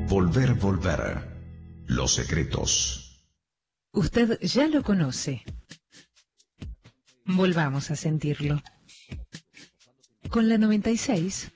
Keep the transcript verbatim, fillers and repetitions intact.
Volver, volver. Los secretos. Usted ya lo conoce. Volvamos a sentirlo. Con la noventa y seis...